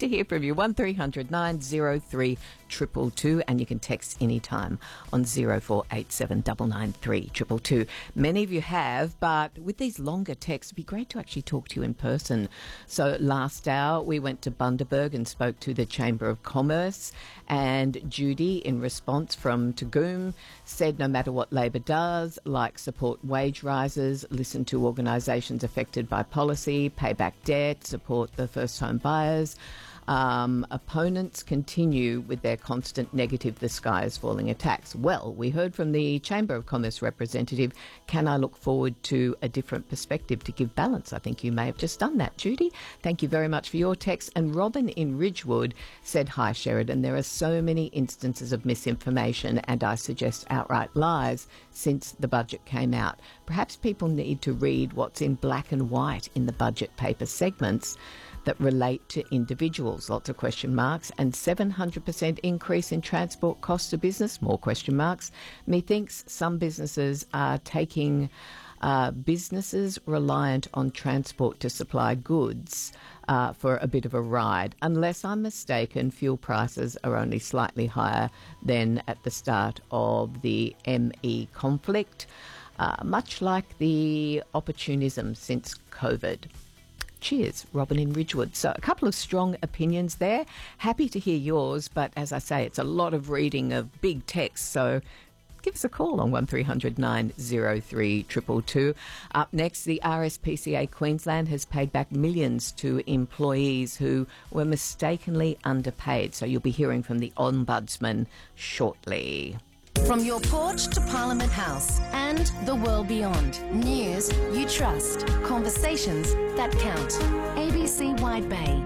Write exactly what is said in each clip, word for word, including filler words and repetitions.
to hear from you. one three hundred nine oh three two two two, and you can text anytime on zero four eight seven nine nine three two two two. Many of you have, but with these longer texts, it'd be great to actually talk to you in person. So last hour, we went to Bundaberg and spoke to the Chamber of Commerce, and Judy, in response from Tagoom, said no matter what Labor does, like support wage rises, listen to organisations affected by policy, pay back debt, support the first home buyers. Um, opponents continue with their constant negative "the sky is falling" attacks. Well, we heard from the Chamber of Commerce representative, can I look forward to a different perspective to give balance? I think you may have just done that, Judy. Thank you very much for your text. And Robin in Ridgewood said, hi Sheridan, there are so many instances of misinformation and I suggest outright lies since the budget came out. Perhaps people need to read what's in black and white in the budget paper segments that relate to individuals, lots of question marks, and seven hundred percent increase in transport costs to business, more question marks. Methinks some businesses are taking uh, businesses reliant on transport to supply goods uh, for a bit of a ride. Unless I'm mistaken, fuel prices are only slightly higher than at the start of the M E conflict, uh, much like the opportunism since COVID. Cheers, Robin in Ridgewood. So a couple of strong opinions there. Happy to hear yours, but as I say, it's a lot of reading of big text, so give us a call on one three hundred nine oh three two two two. Up next, the R S P C A Queensland has paid back millions to employees who were mistakenly underpaid. So you'll be hearing from the Ombudsman shortly. From your porch to Parliament House and the world beyond. News you trust. Conversations that count. A B C Wide Bay.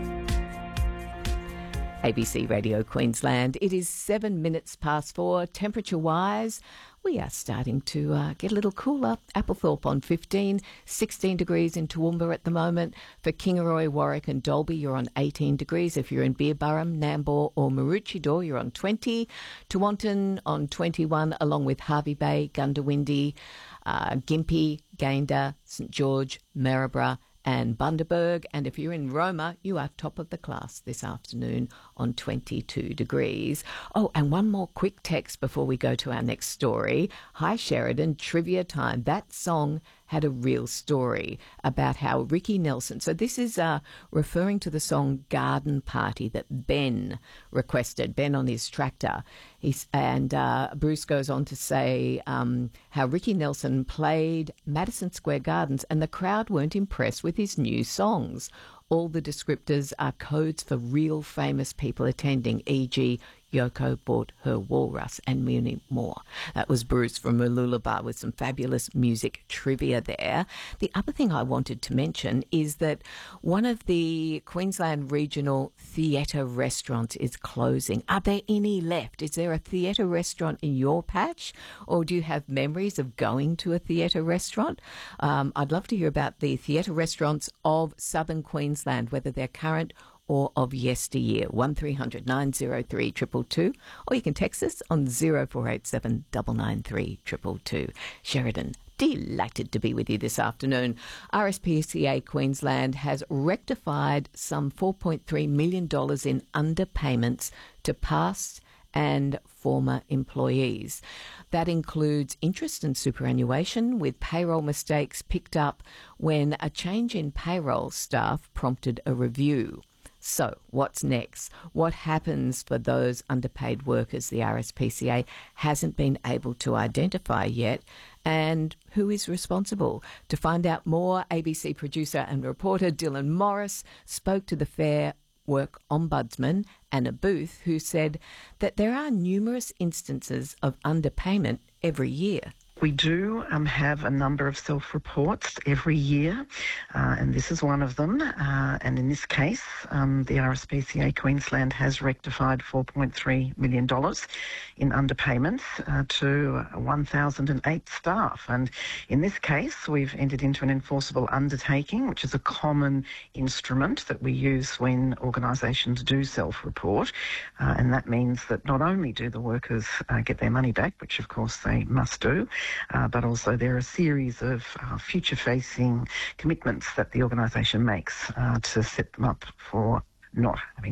A B C Radio Queensland. It is seven minutes past four. Temperature-wise, we are starting to uh, get a little cooler. Applethorpe on fifteen, sixteen degrees in Toowoomba at the moment. For Kingaroy, Warwick and Dalby, you're on eighteen degrees. If you're in Beerburrum, Nambour or Maroochydore, you're on twenty. Tewantin on twenty-one, along with Hervey Bay, Gundawindi, uh, Gympie, Gayndah, St George, Maryborough and Bundaberg. And if you're in Roma, you are top of the class this afternoon on twenty-two degrees. Oh, and one more quick text before we go to our next story. Hi Sheridan, trivia time. That song had a real story about how Ricky Nelson, so this is uh, referring to the song Garden Party that Ben requested, Ben on his tractor. He's, and uh, Bruce goes on to say um, how Ricky Nelson played Madison Square Gardens and the crowd weren't impressed with his new songs. All the descriptors are codes for real famous people attending, for example Yoko bought her walrus and many more. That was Bruce from Mooloolaba with some fabulous music trivia there. The other thing I wanted to mention is that one of the Queensland regional theatre restaurants is closing. Are there any left? Is there a theatre restaurant in your patch, or do you have memories of going to a theatre restaurant? Um, I'd love to hear about the theatre restaurants of southern Queensland, whether they're current or of yesteryear. one three hundred nine oh three two two two, or you can text us on zero four eight seven nine nine three two two two. Sheridan, delighted to be with you this afternoon. R S P C A Queensland has rectified some four point three million dollars in underpayments to past and former employees. That includes interest and superannuation, with payroll mistakes picked up when a change in payroll staff prompted a review. So, what's next? What happens for those underpaid workers the R S P C A hasn't been able to identify yet? And who is responsible? To find out more, A B C producer and reporter Dylan Morris spoke to the Fair Work Ombudsman, Anna Booth, who said that there are numerous instances of underpayment every year. We do um, have a number of self-reports every year, uh, and this is one of them. Uh, and in this case, um, the R S P C A Queensland has rectified four point three million dollars in underpayments uh, to one thousand eight staff. And in this case, we've entered into an enforceable undertaking, which is a common instrument that we use when organisations do self-report. Uh, and that means that not only do the workers uh, get their money back, which of course they must do, Uh, but also there are a series of uh, future-facing commitments that the organisation makes uh, to set them up for not having